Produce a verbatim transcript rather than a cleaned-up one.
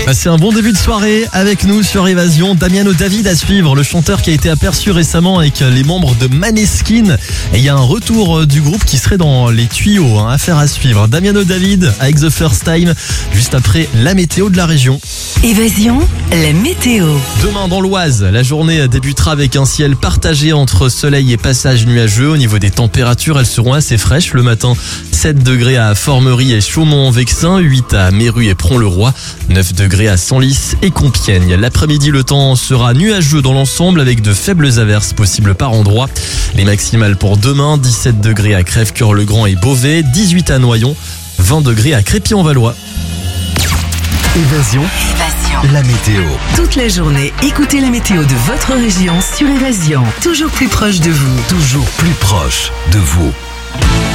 Passez un bon début de soirée avec nous sur Évasion. Damiano David à suivre, le chanteur qui a été aperçu récemment avec les membres de Maneskin. Et il y a un retour du groupe qui serait dans les tuyaux, hein, affaire à suivre. Damiano David avec The First Time, juste après la météo de la région. Évasion, la météo. Demain dans l'Oise, la journée débutera avec un ciel partagé entre soleil et passage nuageux. Au niveau des températures, elles seront assez fraîches. Le matin, sept degrés à Formerie et Chaumont-en-Vexin, huit à Méru et Pront-le-Roi, neuf degrés à Senlis et Compiègne. L'après-midi, le temps sera nuageux dans l'ensemble avec de faibles averses possibles par endroits. Les maximales pour demain, dix-sept degrés à Crèvecœur-le-Grand et Beauvais, dix-huit à Noyon, vingt degrés à Crépy-en-Valois. Évasion, Évasion. la météo. Toute la journée, écoutez la météo de votre région sur Évasion. Toujours plus proche de vous. Toujours plus proche de vous.